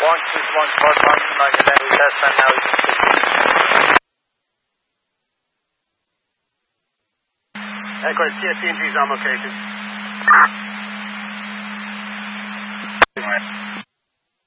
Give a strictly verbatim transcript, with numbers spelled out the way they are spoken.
launch is launch part one, nine eleven test, and now you can proceed. Echo, C S C and G's on location.